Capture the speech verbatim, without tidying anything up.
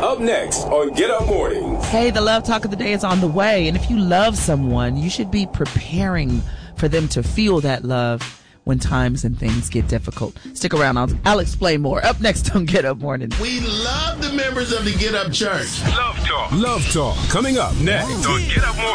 Up next on Get Up Mornings. Hey, the Love Talk of the Day is on the way. And if you love someone, you should be preparing for them to feel that love when times and things get difficult. Stick around. I'll, I'll explain more. Up next on Get Up Mornings. We love the members of the Get Up Church. Love Talk. Love Talk. Coming up next on Get Up Mornings.